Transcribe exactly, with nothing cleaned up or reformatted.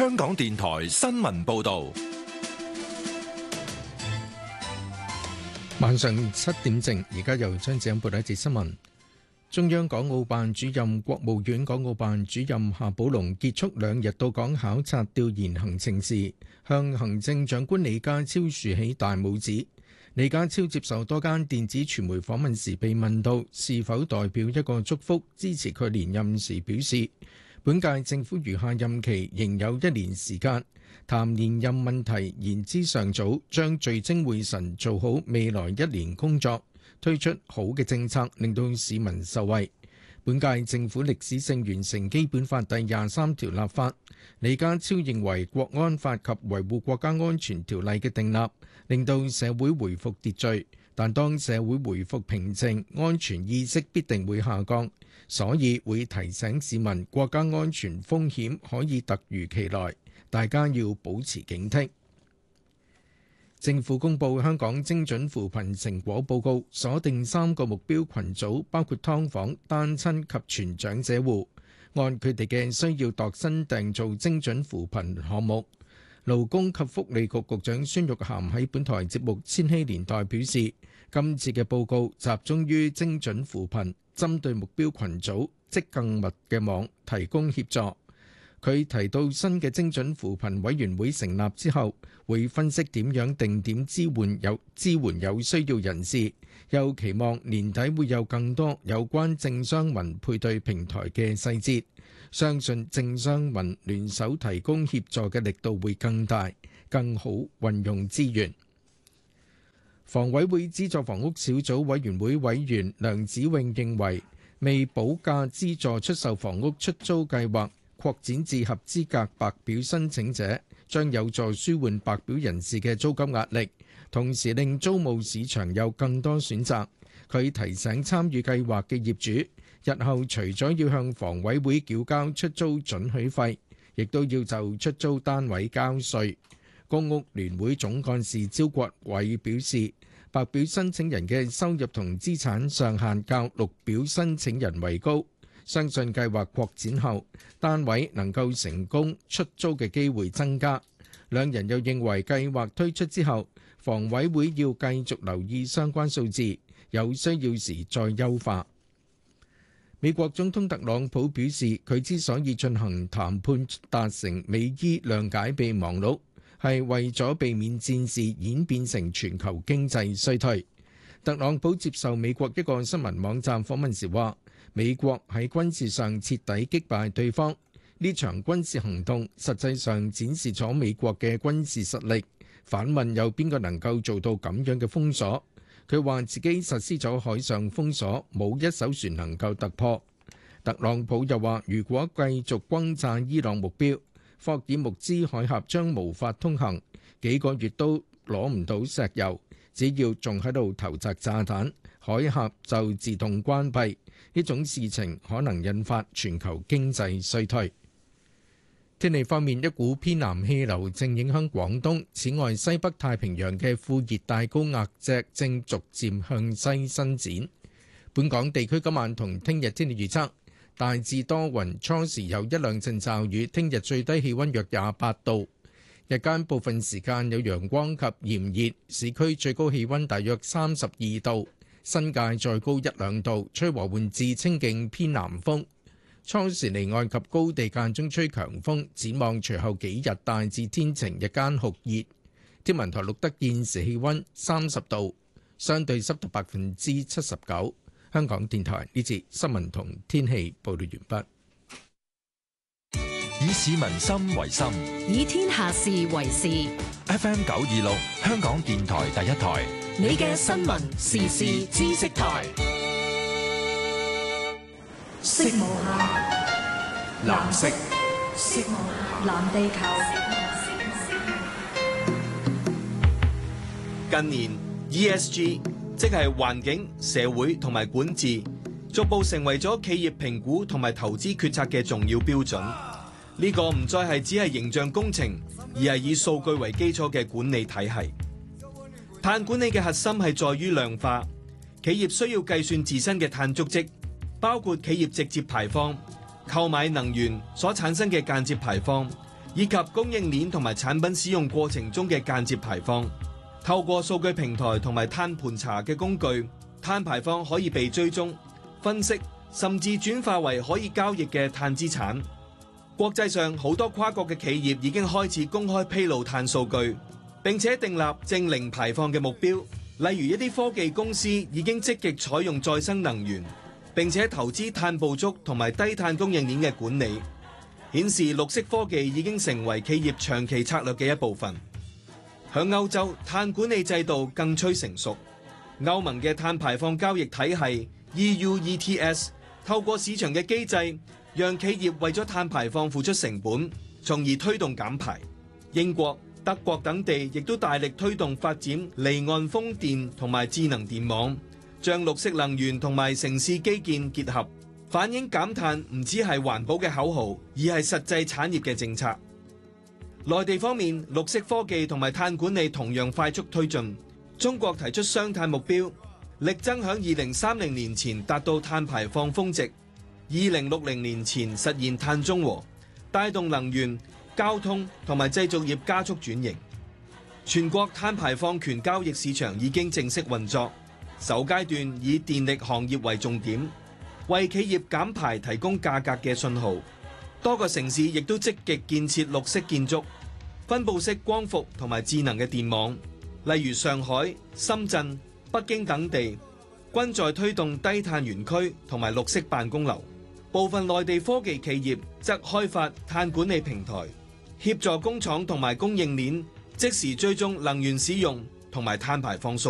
香港電台新聞報道。 晚上七點正，而家由張子欣報道一節新聞。中央港澳辦主任、國務院港澳辦主任夏寶龍結束兩日到港考察調研行程時，向行政長官李家超豎起大拇指。李家超接受多間電子傳媒訪問時被問到是否代表一個祝福支持佢連任時，表示本屆政府餘下任期仍有一年時間，談連任問題言之尚早，將聚精會神做好未來一年工作，推出好嘅政策，令到市民受惠。本屆政府歷史性完成基本法第廿三條立法。李家超認為國安法及維護國家安全條例嘅訂立，令到社會回復秩序，但當社會回復平靜，安全意識必定會下降，所以會提醒市民國家安全風險可以突如其來，大家要保持警惕。政府公布香港精準扶貧成果報告，鎖定三個目標群組，包括劏房、單親及全長者戶，按佢哋嘅需要度身訂造精準扶貧項目。勞工及福利局局長孫玉菡喺本台節目《千禧年代》表示，今次嘅報告集中於精準扶貧，針對目標群組織更密嘅網提供協助。佢提到新嘅精準扶貧委員會成立之後，會分析點樣定點支援有支援有需要人士，又期望年底會有更多有關政商民配對平台嘅細節，相信政商民聯手提供協助嘅力度會更大，更好運用資源。房委會資助房屋小組委員會委員梁子穎認為，未補價資助出售房屋出租計劃擴展至合資格白表申請者，將有助舒緩白表人士嘅租金壓力，同時令租務市場有更多選擇。佢提醒參與計劃嘅業主，日後除咗要向房委會繳交出租准許費，亦都要就出租單位交稅。公屋聯會總幹事招國偉表示，白表申請人嘅收入同資產上限較綠表申請人為高，相信計劃擴展後，單位能夠成功出租嘅機會增加。兩人又認為計劃推出之後，房委會要繼續留意相關數字，有需要時再優化。美國總統特朗普表示，佢之所以進行談判達成美伊諒解備忘錄，係為咗避免戰事演變成全球經濟衰退。特朗普接受美國一個新聞網站訪問時話，美國喺軍事上徹底擊敗對方，呢場軍事行動實際上展示咗美國嘅軍事實力。反問有邊個能夠做到咁樣嘅封鎖？佢話自己實施咗海上封鎖，冇一艘船能夠突破。特朗普又話，如果繼續轟炸伊朗目標，霍爾木茲海峽將無法通行，幾個月都攞唔到石油。只要仲喺度投擲炸彈，海峽就自動關閉。呢種事情可能引發全球經濟衰退。天氣方面，一股偏南氣流正影響廣東，此外西北太平洋嘅副熱帶高壓脊正逐漸向西伸展。本港地區今晚同聽日天氣預測，大致多雲，初時有一兩陣驟雨，聽日最低氣溫約廿八度，日間部分時間有陽光及炎熱，市區最高氣溫大約三十二度，新界再高一兩度，吹和緩至清勁偏南風。初時離岸及高地間中吹強風，展望隨後幾日大致天晴，日間酷熱。天文台錄得現時氣溫三十度，相對濕度百分之七十九。香港電台呢節新聞同天氣報道完畢。 以市民心為心， 以天下事為事。 F M 九二六，香港電台第一台， 你嘅新聞時事知識台。色無限，藍色。色無限，藍地球。 近年 E S G 即係環境、社會同埋管治，逐步成為咗企業評估同埋投資決策嘅重要標準。呢個唔再係只係形象工程，而係以數據為基礎嘅管理體系。碳管理嘅核心係在於量化，企業需要計算自身嘅碳足跡，包括企業直接排放、購買能源所產生嘅間接排放， 以及供應鏈同埋產品使用過程中嘅間接排放。透過數據平台同埋碳盤查嘅工具，碳排放可以被追蹤、分析，甚至轉化為可以交易嘅碳資產。國際上好多跨國嘅企業已經開始公開披露碳數據，並且訂立淨零排放嘅目標。例如一啲科技公司已經積極採用再生能源，並且投資碳捕捉同埋低碳供應鏈嘅管理，顯示綠色科技已經成為企業長期策略嘅一部分。響歐洲，碳管理制度更趨成熟。歐盟嘅碳排放交易體系 E U E T S 透過市場嘅機制，讓企業為咗碳排放付出成本，從而推動減排。英國、德國等地亦都大力推動發展離岸風電同埋智能電網，將綠色能源同埋城市基建結合，反映減碳唔只係環保嘅口號，而係實際產業嘅政策。內地方面，綠色科技同埋碳管理同樣快速推進。中國提出雙碳目標，力爭響二零三零年前達到碳排放峰值，二零六零年前實現碳中和，帶動能源、交通同埋製造業加速轉型。全國碳排放權交易市場已經正式運作，首階段以電力行業為重點，為企業減排提供價格嘅信號。多個城市亦都積極建設綠色建築、分布式光伏同埋智能嘅電網，例如上海、深圳、北京等地均在推動低碳園區同埋綠色辦公樓。部分內地科技企業則開發碳管理平台，協助工廠同埋供應鏈即時追蹤能源使用同埋碳排放數。